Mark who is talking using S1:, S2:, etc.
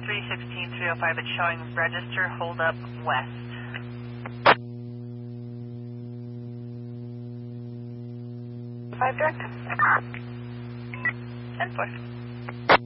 S1: 316-305, it's showing register hold up west.
S2: 5 direct.
S1: 10-4.